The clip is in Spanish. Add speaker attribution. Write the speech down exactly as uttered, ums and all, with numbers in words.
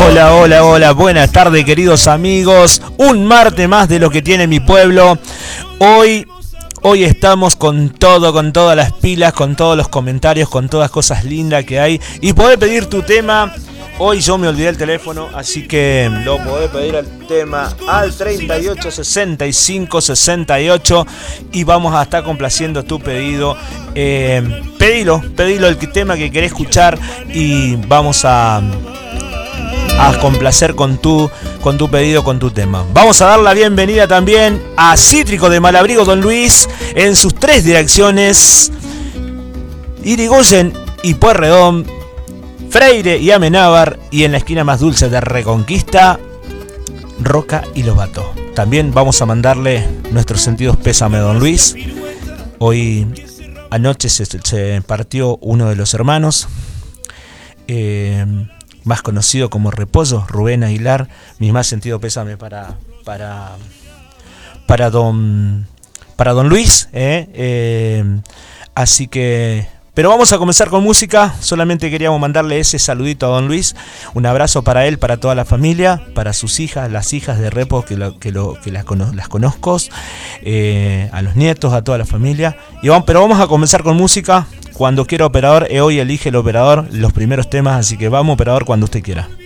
Speaker 1: Hola, hola, hola, buenas tardes queridos amigos. Un martes más de lo que tiene mi pueblo. Hoy, hoy estamos con todo, con todas las pilas, con todos los comentarios, con todas las cosas lindas que hay. Y podés pedir tu tema. Hoy yo me olvidé el teléfono, así que lo podés pedir al tema al treinta y ocho sesenta y cinco sesenta y ocho y vamos a estar complaciendo tu pedido. Eh, pedilo, pedilo el tema que querés escuchar y vamos a, a complacer con tu, con tu pedido, con tu tema. Vamos a dar la bienvenida también a Cítrico de Malabrigo Don Luis en sus tres direcciones: Irigoyen y Pueyrredón, Freire y Amenábar, y en la esquina más dulce de Reconquista, Roca y Lobato. También vamos a mandarle nuestros sentidos pésame a Don Luis. Hoy anoche se, se partió uno de los hermanos, eh, más conocido como Repollo, Rubén Aguilar. Mi más sentido pésame para para para don para don Luis. Eh, eh, así que Pero vamos a comenzar con música. Solamente queríamos mandarle ese saludito a Don Luis. Un abrazo para él, para toda la familia, para sus hijas, las hijas de Repo que, lo, que, lo, que las, cono, las conozco, eh, a los nietos, a toda la familia. Y vamos, pero vamos a comenzar con música. Cuando quiera operador, eh, hoy elige el operador los primeros temas, así que vamos operador cuando usted quiera.